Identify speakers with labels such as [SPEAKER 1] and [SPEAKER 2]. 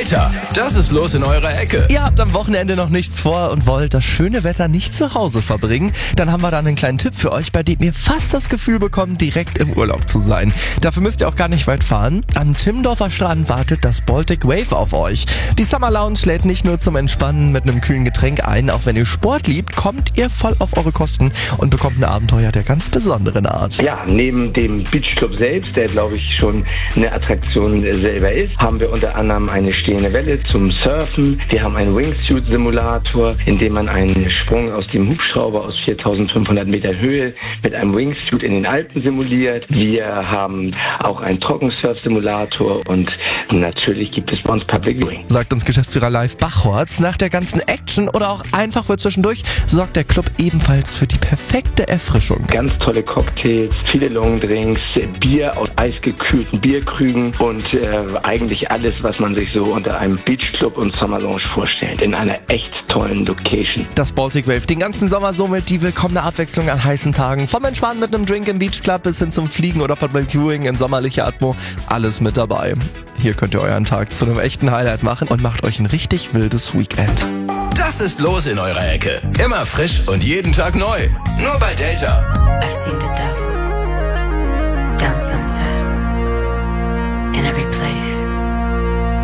[SPEAKER 1] Delta, das ist los in eurer Ecke.
[SPEAKER 2] Ihr habt am Wochenende noch nichts vor und wollt das schöne Wetter nicht zu Hause verbringen? Dann haben wir da einen kleinen Tipp für euch, bei dem ihr fast das Gefühl bekommt, direkt im Urlaub zu sein. Dafür müsst ihr auch gar nicht weit fahren. Am Timmendorfer Strand wartet das Baltic Wave auf euch. Die Summer Lounge lädt nicht nur zum Entspannen mit einem kühlen Getränk ein, auch wenn ihr Sport liebt, kommt ihr voll auf eure Kosten und bekommt ein Abenteuer der ganz besonderen Art.
[SPEAKER 3] Ja, neben dem Beachclub selbst, der glaube ich schon eine Attraktion selber ist, haben wir unter anderem eine stehende Welle zum Surfen. Wir haben einen Wingsuit-Simulator, in dem man einen Sprung aus dem Hubschrauber aus 4.500 Meter Höhe mit einem Wingsuit in den Alpen simuliert. Wir haben auch einen Trockensurf-Simulator und natürlich gibt es bei uns Public Viewing.
[SPEAKER 2] Sagt uns Geschäftsführer Live Bachholz. Nach der ganzen Action oder auch einfach für zwischendurch sorgt der Club ebenfalls für die perfekte Erfrischung.
[SPEAKER 3] Ganz tolle Cocktails, viele Longdrinks, Bier aus eisgekühlten Bierkrügen und eigentlich alles, was man sich so unter einem Beachclub und Summer Lounge vorstellt, in einer echt tollen Location.
[SPEAKER 2] Das Baltic Wave, den ganzen Sommer somit die willkommene Abwechslung an heißen Tagen. Vom Entspannen mit einem Drink im Beachclub bis hin zum Fliegen oder Public Viewing in sommerlicher Atmo, alles mit dabei. Hier könnt ihr euren Tag zu einem echten Highlight machen und macht euch ein richtig wildes Weekend.
[SPEAKER 1] Das ist los in eurer Ecke. Immer frisch und jeden Tag neu. Nur bei Delta.
[SPEAKER 4] I've seen the devil down sunset.